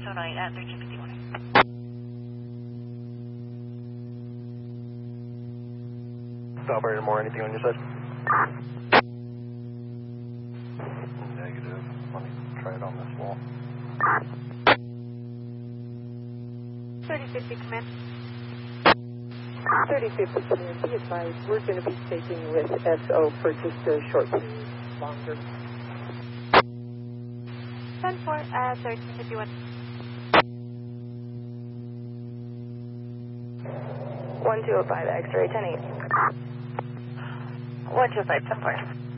1009 at 1351. Operator Moore, anything on your side? Negative. Let me try it on this wall. 3050 command. 3050 command, be advised, we're going to be staking with SO for just a short period longer. 10-4 at 1351. 1205 X-ray 10-8. 125, 10-4.